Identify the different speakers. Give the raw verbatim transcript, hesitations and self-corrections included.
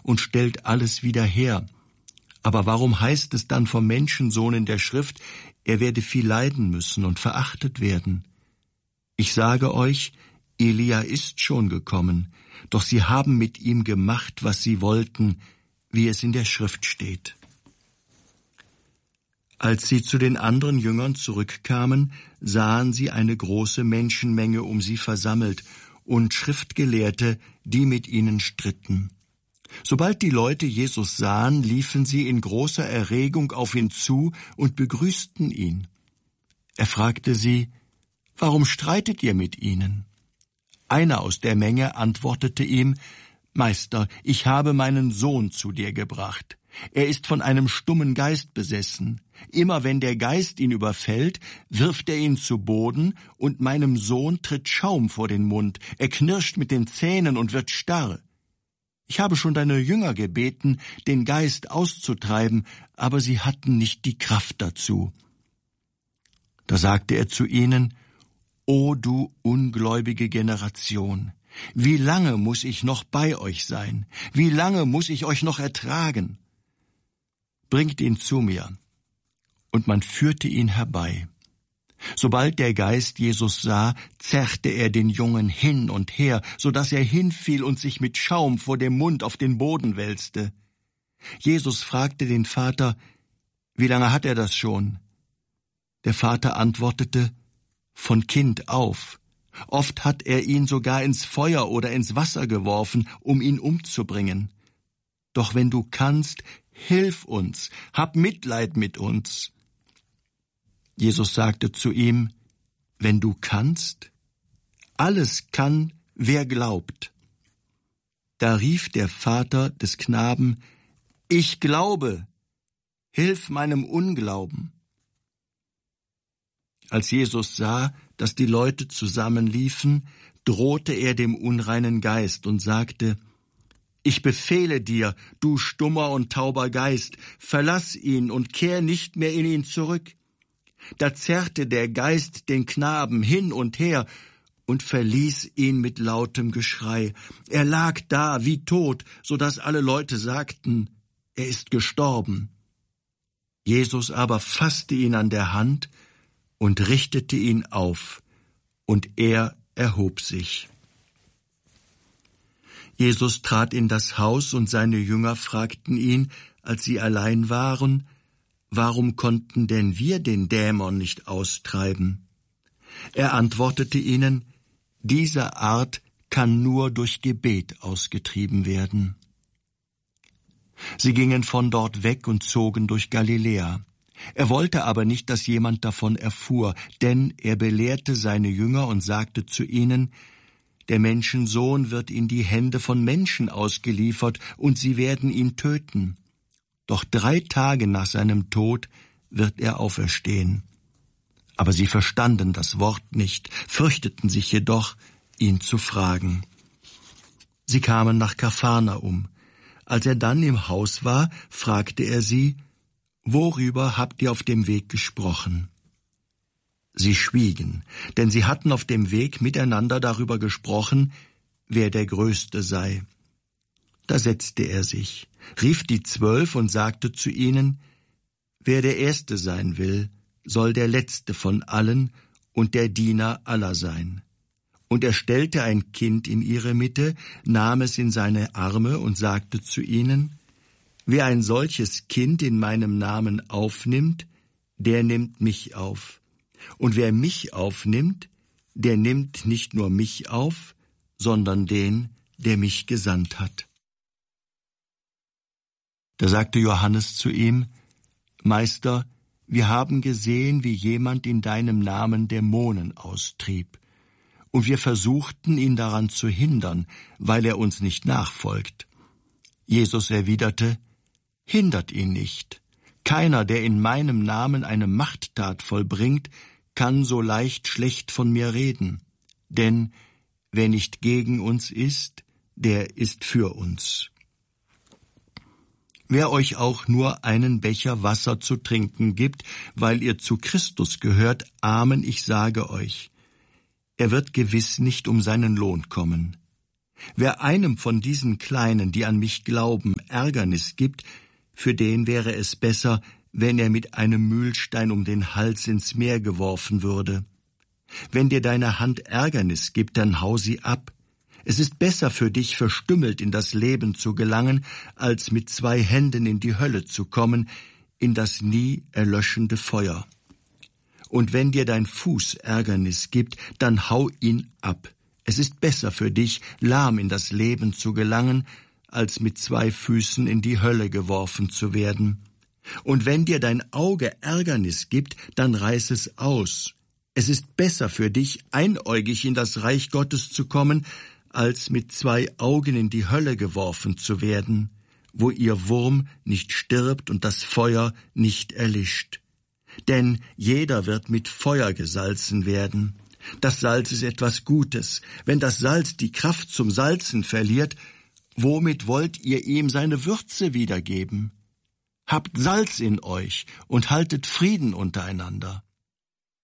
Speaker 1: und stellt alles wieder her. Aber warum heißt es dann vom Menschensohn in der Schrift, er werde viel leiden müssen und verachtet werden? Ich sage euch, Elia ist schon gekommen, doch sie haben mit ihm gemacht, was sie wollten, wie es in der Schrift steht. Als sie zu den anderen Jüngern zurückkamen, sahen sie eine große Menschenmenge um sie versammelt und Schriftgelehrte, die mit ihnen stritten. Sobald die Leute Jesus sahen, liefen sie in großer Erregung auf ihn zu und begrüßten ihn. Er fragte sie, »Warum streitet ihr mit ihnen?« Einer aus der Menge antwortete ihm, »Meister, ich habe meinen Sohn zu dir gebracht. Er ist von einem stummen Geist besessen. Immer wenn der Geist ihn überfällt, wirft er ihn zu Boden, und meinem Sohn tritt Schaum vor den Mund. Er knirscht mit den Zähnen und wird starr. Ich habe schon deine Jünger gebeten, den Geist auszutreiben, aber sie hatten nicht die Kraft dazu.« Da sagte er zu ihnen, »O du ungläubige Generation, wie lange muss ich noch bei euch sein? Wie lange muss ich euch noch ertragen? Bringt ihn zu mir.« Und man führte ihn herbei. Sobald der Geist Jesus sah, zerrte er den Jungen hin und her, so dass er hinfiel und sich mit Schaum vor dem Mund auf den Boden wälzte. Jesus fragte den Vater, »Wie lange hat er das schon?« Der Vater antwortete, »Von Kind auf. Oft hat er ihn sogar ins Feuer oder ins Wasser geworfen, um ihn umzubringen. Doch wenn du kannst, hilf uns, hab Mitleid mit uns.« Jesus sagte zu ihm, »Wenn du kannst? Alles kann, wer glaubt.« Da rief der Vater des Knaben, »Ich glaube, hilf meinem Unglauben.« Als Jesus sah, dass die Leute zusammenliefen, drohte er dem unreinen Geist und sagte, »Ich befehle dir, du stummer und tauber Geist, verlass ihn und kehr nicht mehr in ihn zurück.« Da zerrte der Geist den Knaben hin und her und verließ ihn mit lautem Geschrei. Er lag da wie tot, so dass alle Leute sagten, er ist gestorben. Jesus aber fasste ihn an der Hand und richtete ihn auf, und er erhob sich. Jesus trat in das Haus, und seine Jünger fragten ihn, als sie allein waren, »Warum konnten denn wir den Dämon nicht austreiben?« Er antwortete ihnen, »Diese Art kann nur durch Gebet ausgetrieben werden.« Sie gingen von dort weg und zogen durch Galiläa. Er wollte aber nicht, dass jemand davon erfuhr, denn er belehrte seine Jünger und sagte zu ihnen, »Der Menschensohn wird in die Hände von Menschen ausgeliefert, und sie werden ihn töten. Doch drei Tage nach seinem Tod wird er auferstehen.« Aber sie verstanden das Wort nicht, fürchteten sich jedoch, ihn zu fragen. Sie kamen nach Kapharnaum. Als er dann im Haus war, fragte er sie, »Worüber habt ihr auf dem Weg gesprochen?« Sie schwiegen, denn sie hatten auf dem Weg miteinander darüber gesprochen, wer der Größte sei. Da setzte er sich, rief die Zwölf und sagte zu ihnen, »Wer der Erste sein will, soll der Letzte von allen und der Diener aller sein.« Und er stellte ein Kind in ihre Mitte, nahm es in seine Arme und sagte zu ihnen, »Wer ein solches Kind in meinem Namen aufnimmt, der nimmt mich auf. Und wer mich aufnimmt, der nimmt nicht nur mich auf, sondern den, der mich gesandt hat.« Da sagte Johannes zu ihm, »Meister, wir haben gesehen, wie jemand in deinem Namen Dämonen austrieb. Und wir versuchten, ihn daran zu hindern, weil er uns nicht nachfolgt.« Jesus erwiderte, »Hindert ihn nicht. Keiner, der in meinem Namen eine Machttat vollbringt, kann so leicht schlecht von mir reden. Denn wer nicht gegen uns ist, der ist für uns. Wer euch auch nur einen Becher Wasser zu trinken gibt, weil ihr zu Christus gehört, Amen, ich sage euch, er wird gewiss nicht um seinen Lohn kommen. Wer einem von diesen Kleinen, die an mich glauben, Ärgernis gibt, für den wäre es besser, wenn er mit einem Mühlstein um den Hals ins Meer geworfen würde. Wenn dir deine Hand Ärgernis gibt, dann hau sie ab. Es ist besser für dich, verstümmelt in das Leben zu gelangen, als mit zwei Händen in die Hölle zu kommen, in das nie erlöschende Feuer. Und wenn dir dein Fuß Ärgernis gibt, dann hau ihn ab. Es ist besser für dich, lahm in das Leben zu gelangen, als mit zwei Füßen in die Hölle geworfen zu werden. Und wenn dir dein Auge Ärgernis gibt, dann reiß es aus. Es ist besser für dich, einäugig in das Reich Gottes zu kommen, als mit zwei Augen in die Hölle geworfen zu werden, wo ihr Wurm nicht stirbt und das Feuer nicht erlischt. Denn jeder wird mit Feuer gesalzen werden. Das Salz ist etwas Gutes. Wenn das Salz die Kraft zum Salzen verliert, womit wollt ihr ihm seine Würze wiedergeben? Habt Salz in euch und haltet Frieden untereinander.